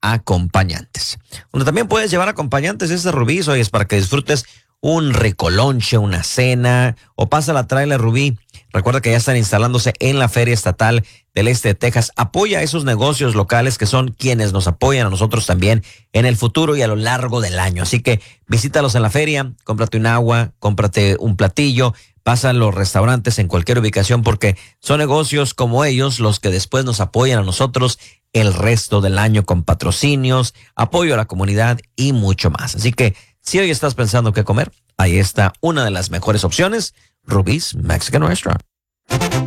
acompañantes. Donde también puedes llevar acompañantes es a Rubí's, oye, es para que disfrutes un rico lonche, una cena, o pásala a Trailer Rubí. Recuerda que ya están instalándose en la Feria Estatal del Este de Texas. Apoya a esos negocios locales que son quienes nos apoyan a nosotros también en el futuro y a lo largo del año. Así que visítalos en la feria, cómprate un agua, cómprate un platillo, pasa a los restaurantes en cualquier ubicación porque son negocios como ellos los que después nos apoyan a nosotros el resto del año con patrocinios, apoyo a la comunidad y mucho más. Así que si hoy estás pensando qué comer, ahí está una de las mejores opciones, Rubí's Mexican Restaurant.